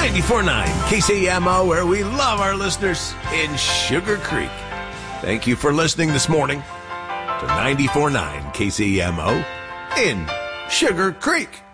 94.9 KCMO, where we love our listeners in Sugar Creek. Thank you for listening this morning to 94.9 KCMO in Sugar Creek.